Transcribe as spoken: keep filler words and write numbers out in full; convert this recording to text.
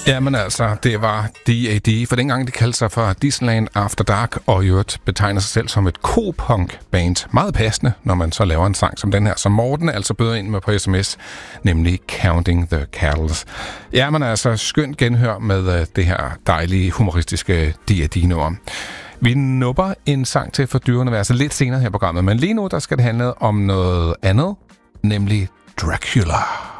Jamen altså, det var D A D, for dengang det kaldte sig for Disneyland After Dark, og i øvrigt betegner sig selv som et co-punk-band. Meget passende, når man så laver en sang som den her, som Morten altså bøder ind med på sms, nemlig Counting the Cattles. Jamen altså, skønt genhør med uh, det her dejlige, humoristiske D A D-nummer. Vi nupper en sang til for dyreuniverset lidt senere her i programmet, men lige nu der skal det handle om noget andet, nemlig Dracula.